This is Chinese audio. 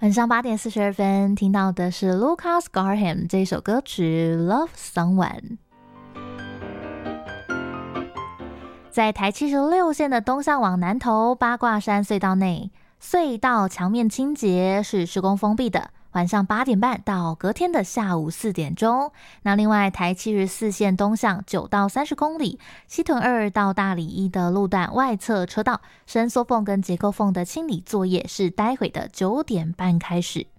晚上8点42分，听到的是 Lucas Graham 这一首歌曲 Love Someone。 在台76线的东向往南投八卦山隧道内，隧道墙面清洁是施工封闭的，晚上8点半到隔天的下午4点钟。那另外台74线东向9到30公里，西屯2到大里1的路段外侧车道伸缩缝跟结构缝的清理作业是待会的9点半开始。